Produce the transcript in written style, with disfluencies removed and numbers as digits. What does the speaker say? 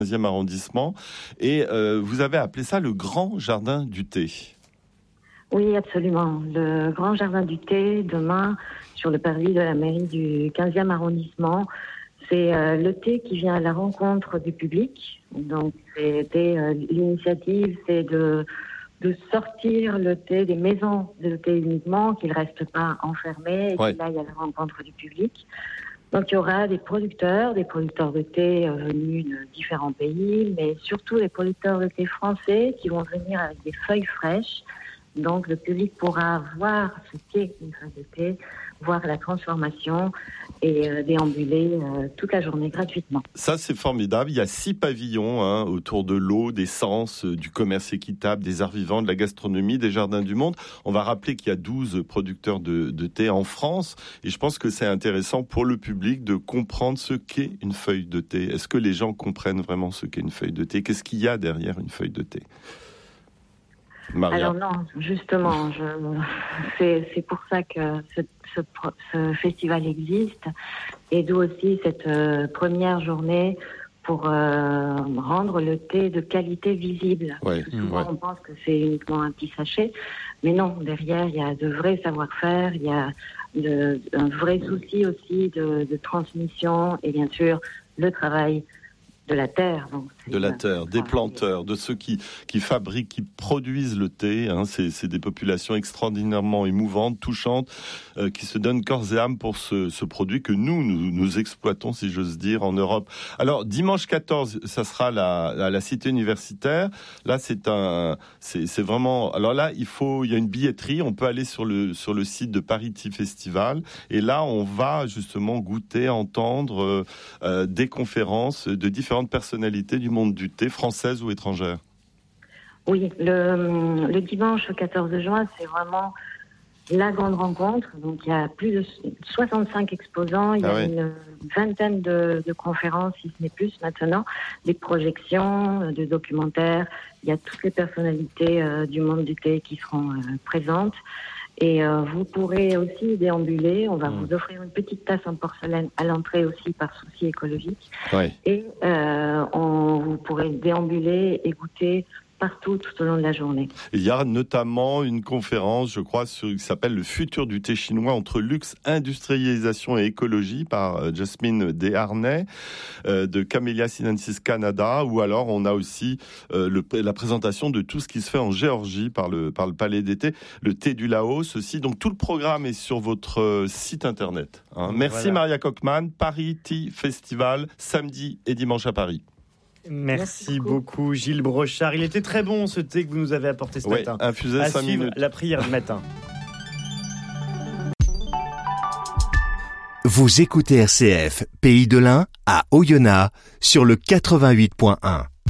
15e arrondissement. Et vous avez appelé ça le Grand Jardin du Thé. Oui, absolument. Le Grand Jardin du Thé, demain, sur le parvis de la mairie du 15e arrondissement. C'est le thé qui vient à la rencontre du public. Donc, l'initiative, c'est de sortir le thé des maisons de thé uniquement, qu'il ne reste pas enfermé et qu'il aille à la rencontre du public. Donc, il y aura des producteurs de thé venus de différents pays, mais surtout des producteurs de thé français qui vont venir avec des feuilles fraîches. Donc, le public pourra voir ce qu'est une feuille de thé, voir la transformation et déambuler toute la journée gratuitement. Ça, c'est formidable. Il y a 6 pavillons autour de l'eau, des sens, du commerce équitable, des arts vivants, de la gastronomie, des jardins du monde. On va rappeler qu'il y a 12 producteurs de thé en France. Et je pense que c'est intéressant pour le public de comprendre ce qu'est une feuille de thé. Est-ce que les gens comprennent vraiment ce qu'est une feuille de thé ? Qu'est-ce qu'il y a derrière une feuille de thé ? Maria. Alors non, justement, c'est pour ça que ce festival existe, et d'où aussi cette première journée pour rendre le thé de qualité visible. Souvent, on pense que c'est uniquement un petit sachet, mais non, derrière, il y a de vrais savoir-faire, il y a un vrai souci aussi de transmission, et bien sûr, le travail de la terre. Donc des planteurs, de ceux qui fabriquent, qui produisent le thé. C'est des populations extraordinairement émouvantes, touchantes, qui se donnent corps et âme pour ce produit que nous exploitons, si j'ose dire, en Europe. Alors, dimanche 14, ça sera à la cité universitaire. Là, c'est vraiment... Alors là, il y a une billetterie. On peut aller sur le site de Paris Tea Festival. Et là, on va justement goûter, entendre des conférences de différentes personnalités du monde du thé, françaises ou étrangères. Oui, le dimanche 14 juin, c'est vraiment la grande rencontre. Donc, il y a plus de 65 exposants, il y a une vingtaine de conférences, si ce n'est plus maintenant, des projections, des documentaires. Il y a toutes les personnalités du monde du thé qui seront présentes. Et vous pourrez aussi déambuler. On va vous offrir une petite tasse en porcelaine à l'entrée aussi par souci écologique. Et vous pourrez déambuler et goûter partout tout au long de la journée. Il y a notamment une conférence, je crois, qui s'appelle « Le futur du thé chinois entre luxe, industrialisation et écologie » par Jasmine Desharnais de Camellia Sinensis Canada, ou alors on a aussi la présentation de tout ce qui se fait en Géorgie par le Palais d'été, le thé du Laos aussi. Donc tout le programme est sur votre site internet. Merci Maria Kochmann, Paris Tea Festival, samedi et dimanche à Paris. Merci beaucoup Gilles Brochard. Il était très bon ce thé que vous nous avez apporté ce matin. Infusé 5 minutes. La prière du matin. Vous écoutez RCF, Pays de l'Ain, à Oyonnax, sur le 88.1.